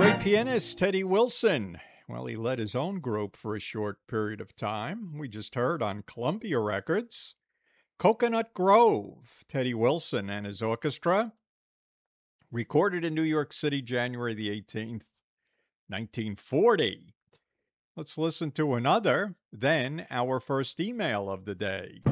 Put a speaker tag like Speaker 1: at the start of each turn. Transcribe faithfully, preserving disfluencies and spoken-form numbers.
Speaker 1: great pianist Teddy Wilson. Well, he led his own group for a short period of time. We just heard on Columbia Records, Coconut Grove, Teddy Wilson and his orchestra, recorded in New York City, January the eighteenth, nineteen forty. Let's listen to another, then our first email of the day.